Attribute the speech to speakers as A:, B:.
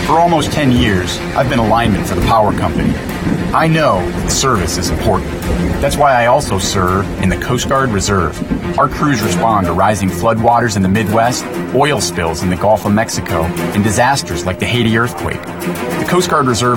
A: For almost 10 years, I've been a lineman for the power company. I know that service is important. That's why I also serve in the Coast Guard Reserve. Our crews respond to rising floodwaters in the Midwest, oil spills in the Gulf of Mexico, and disasters like the Haiti earthquake. The Coast Guard Reserve